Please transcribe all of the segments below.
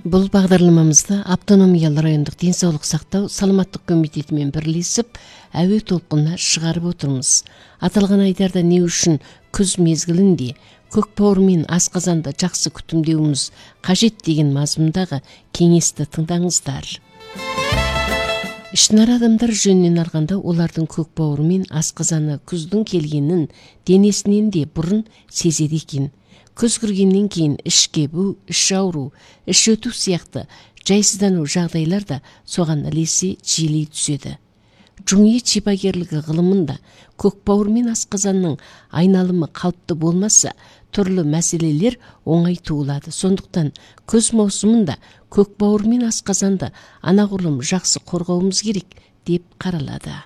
Бұл бағдарламамызда Автономиялы райондық денсаулық сақтау саламаттық комитетімен бірлесіп, әуе толқынына шығарып отырмыз. Аталған айдарда не үшін күз мезгілінде көкбауыр мен асқазанды жақсы күтімдеуіміз қажет деген мазмұндағы кеңесті тыңдаңыздар. Ішінара адамдар жөнінен алғанда олардың көкбауыры мен асқазаны күздің келгенін денесінен де бұрын сезеді екен. Күз кіргеннен кейін іш кебу, іш ауру, іш өту сияқты жайсыздану жағдайлар да соған ілесе жиілей түседі. Жұмиет шипагерлігі ғылымында көкбауыр мен асқазанның айналымы қалыпты болмаса, түрлі мәселелер оңай туылады. Сондықтан күз маусымында көкбауыр мен асқазанды анағұрлым жақсы қорғауымыз керек деп қаралады.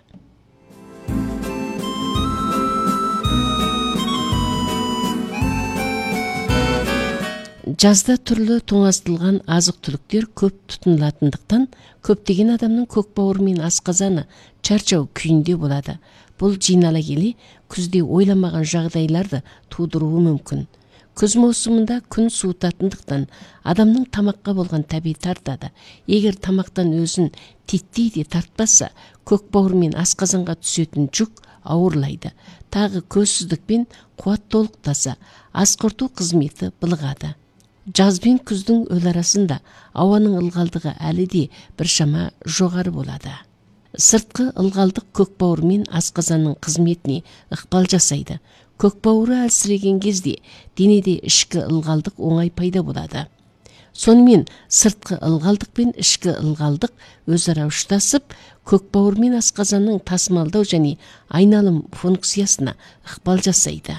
Жазда түрлі тоңазытылған азық-түліктер көп тұтынылатындықтан, көптеген адамның көкбауыры мен асқазаны шаршау күйінде болады. Бұл жинала келе күзде ойламаған жағдайларды тудыруы мүмкін. Күз маусымында күн суытатындықтан адамның тамаққа болған тәбеті артады. Егер тамақтан өзін титтей де тартпаса, көкбауыр мен асқазанға түсетін жүк ауырлайды. Тағы көзсіздік пен қуат толықтаса, асқарту қызметі былығады. Жаз бен күздің өл арасында ауаның ылғалдығы әлі де біршама жоғары болады. Сыртқы ылғалдық көкбауыр мен асқазанның қызметіне ықпал жасайды. Көкбауыры әлсіреген кезде денеде ішкі ылғалдық оңай пайда болады. Сонымен сыртқы ылғалдық пен ішкі ылғалдық өзара ұштасып, көкбауыр мен асқазанның тасымалдау және айналым функциясына ықпал жасайды.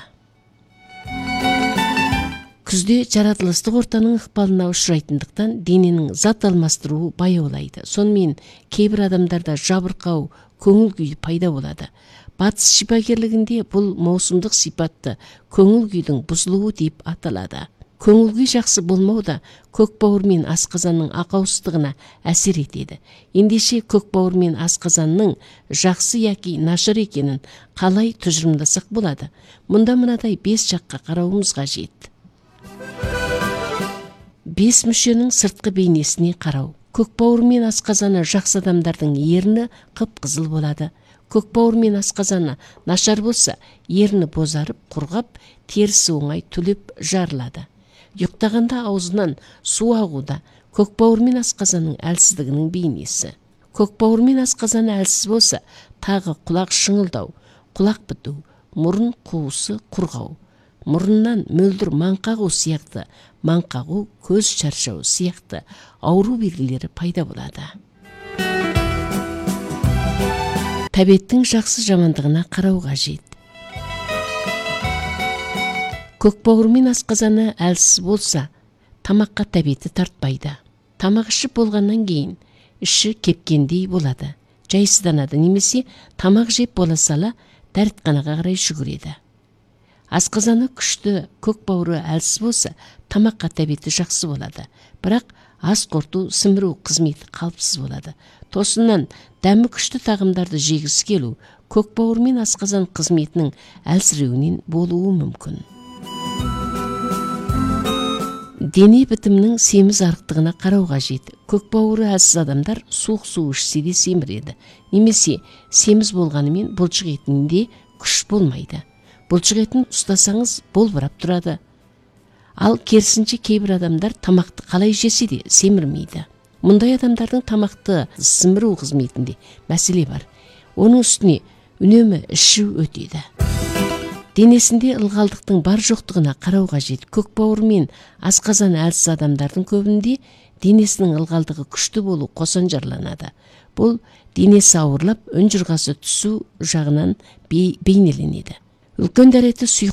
Күзде жаратылыстық ортаның ықпалына ұшырайтындықтан дененің зат алмастыруы баяулайды. Сонымен кейбір адамдарда жабырқау, көңіл күй пайда болады. Батыс шипагерлігінде бұл маусымдық сипатты көңіл күйдің бұзылуы деп аталады. Көңіл күй жақсы болмау да көкбауыр мен асқазанның ақаусыздығына әсер етеді. Ендеше көкбауыр мен асқазанның жақсы яки нашар екенін қалай тұжырымдасақ болады? Мұнда мынадай 5 жаққа қарауымыз қажет. 5 мүшенің сыртқы бейнесіне қарау. Көкбауыр мен асқазаны жақсы адамдардың ерні қып-қызыл болады. Көкбауыр мен асқазаны нашар болса, ерні бозарып, құрғап, терісі оңай түлеп жарылады. Ұйықтағанда аузынан су ағуда көкбауыр мен асқазанның әлсіздігінің бейнесі. Көкбауыр мен асқазаны әлсіз болса, тағы құлақ шыңылдау, құлақ біту, мұрын қуысы құрғау, мұрыннан мөлдір маңқағу сияқты, маңқағу, көз шаршау сияқты ауру белгілері пайда болады. Тәбеттің жақсы жамандығына қарау қажет. Көкбауыр мен асқазаны әлсіз болса, тамаққа тәбеті тартпайды. Тамақ ішіп болғаннан кейін іші кепкендей болады. Жайсызданады, немесе тамақ жеп бола сала дәртханаға қарай жүгіреді. Асқазаны күшті, көкбауыры әлсіз болса, тамаққа тәбеті жақсы болады. Бірақ ас қорыту, сіміру қызметі қалыпсыз болады. Тосыннан дәмі күшті тағамдарды жегісі келу, көкбауыр мен асқазан қызметінің әлсіреуінен болуы мүмкін. Дене бітімінің семіз арықтығына қарау қажет. Көкбауыры әлсіз адамдар суық су ішсе де семіреді. Немесе семіз болғанымен бұлшық етінде күш болмайды. Бұлшық етін ұстасаңыз болбырап тұрады. Ал керісінше кейбір адамдар тамақты қалай жесе де семірмейді. Мұндай адамдардың тамақты сіміру қызметінде мәселе бар. Оның үстіне үнемі ішу өтеді. Денесінде ылғалдықтың бар жоқтығына қарау қажет. Көкбауыр мен асқазан әлсіз адамдардың көбінде денесінің ылғалдығы күшті болу қосанжарланады. Бұл денесі ауырлап, үн жырғасы түсу жағынан бейнеленеді. Үлкен дәреті сұйық